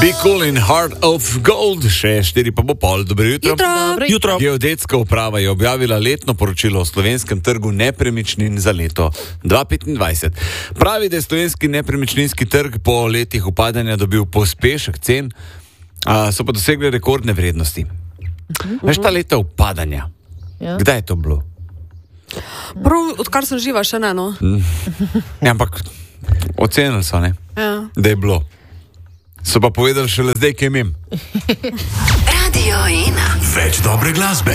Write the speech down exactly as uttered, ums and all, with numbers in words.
Be cool in heart of gold, še štiri pa bo pol, dobro jutro. Jutro. Jutro. Geodetska uprava je objavila letno poročilo o slovenskem trgu nepremičnin za leto dva tisoč petindvajset. Pravi, da je slovenski nepremičninski trg po letih upadanja dobil pospešek cen, a so pa dosegli rekordne vrednosti. Uh-huh. Veš, ta leta upadanja, Ja. kdaj je to bilo? Prav, odkar sem živa, še ne, no. Ja, ampak ocenili so, ne, Ja. da je bilo. So pa povedali šele zdaj, kaj imem. Radio ena. Več dobre glasbe.